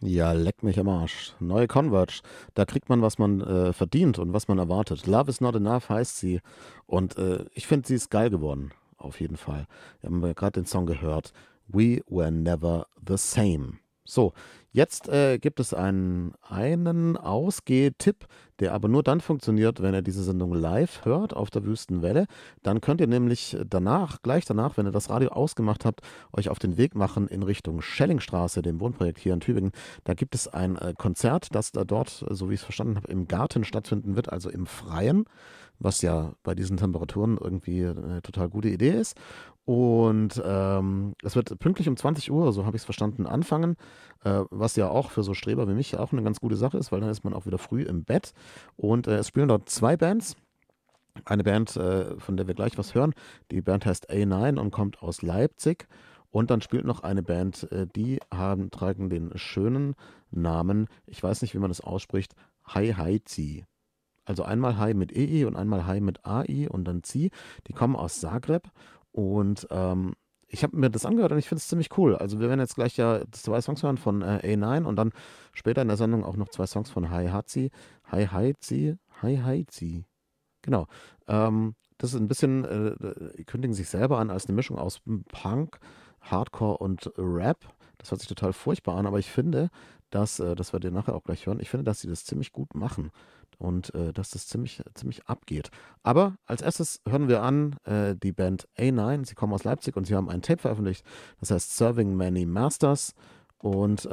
Ja, leck mich am Arsch. Neue Converge. Da kriegt man, was man verdient und was man erwartet. Love is not enough heißt sie. Und ich finde, sie ist geil geworden. Auf jeden Fall. Wir haben ja gerade den Song gehört. We were never the same. So, jetzt gibt es einen Ausgeh-Tipp, der aber nur dann funktioniert, wenn ihr diese Sendung live hört auf der Wüstenwelle. Dann könnt ihr nämlich danach, gleich danach, wenn ihr das Radio ausgemacht habt, euch auf den Weg machen in Richtung Schellingstraße, dem Wohnprojekt hier in Tübingen. Da gibt es ein Konzert, das da dort, so wie ich es verstanden habe, im Garten stattfinden wird, also im Freien, was ja bei diesen Temperaturen irgendwie eine total gute Idee ist. Und es wird pünktlich um 20 Uhr, so habe ich es verstanden, anfangen, was ja auch für so Streber wie mich auch eine ganz gute Sache ist, weil dann ist man auch wieder früh im Bett. Und es spielen dort zwei Bands. Eine Band, von der wir gleich was hören. Die Band heißt A9 und kommt aus Leipzig. Und dann spielt noch eine Band, tragen den schönen Namen, ich weiß nicht, wie man das ausspricht, Hi Hi Zi. Also einmal Hi mit EI und einmal Hi mit AI und dann Zi. Die kommen aus Zagreb und ich habe mir das angehört und ich finde es ziemlich cool. Also wir werden jetzt gleich ja zwei Songs hören von A9 und dann später in der Sendung auch noch zwei Songs von Hi Hazi. Hi Hi Zi, Hi Hi Zi. Genau. Das ist ein bisschen, die kündigen sich selber an als eine Mischung aus Punk, Hardcore und Rap. Das hört sich total furchtbar an, aber ich finde, das werdet ihr nachher auch gleich hören, ich finde, dass sie das ziemlich gut machen und dass das ziemlich abgeht. Aber als erstes hören wir an die Band A9. Sie kommen aus Leipzig und sie haben ein Tape veröffentlicht, das heißt Serving Many Masters. Und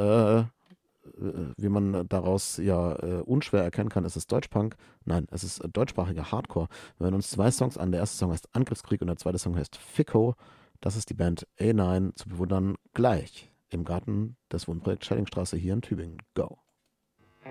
wie man daraus ja unschwer erkennen kann, ist es Deutschpunk. Nein, es ist deutschsprachiger Hardcore. Wir hören uns zwei Songs an. Der erste Song heißt Angriffskrieg und der zweite Song heißt Fico. Das ist die Band A9 zu bewundern gleich im Garten des Wohnprojekts Schellingstraße hier in Tübingen. Go!